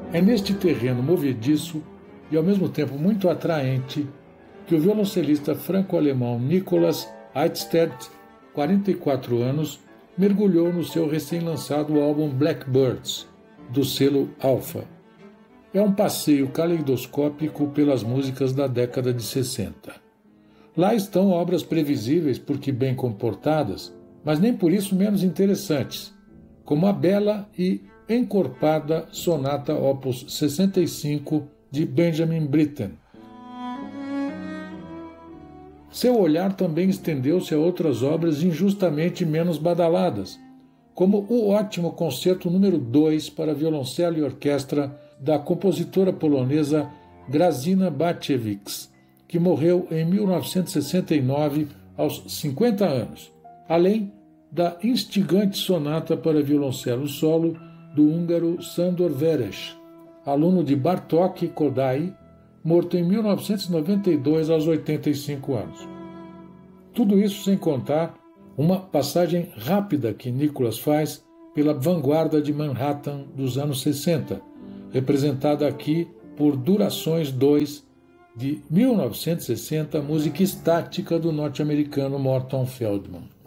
É neste terreno movediço e ao mesmo tempo muito atraente que o violoncelista franco-alemão Nicolas Eidsted, 44 anos, mergulhou no seu recém-lançado álbum Blackbirds, do selo Alpha. É um passeio caleidoscópico pelas músicas da década de 60. Lá estão obras previsíveis porque bem comportadas, mas nem por isso menos interessantes, como a bela e encorpada Sonata Opus 65 de Benjamin Britten. Seu olhar também estendeu-se a outras obras injustamente menos badaladas, como o ótimo Concerto número 2 para violoncelo e orquestra da compositora polonesa Grażyna Batkiewicz, que morreu em 1969 aos 50 anos, além da instigante sonata para violoncelo solo do húngaro Sándor Veres, aluno de Bartók Kodály, morto em 1992 aos 85 anos. Tudo isso sem contar uma passagem rápida que Nicholas faz pela vanguarda de Manhattan dos anos 60, representada aqui por Durações 2, de 1960, música estática do norte-americano Morton Feldman.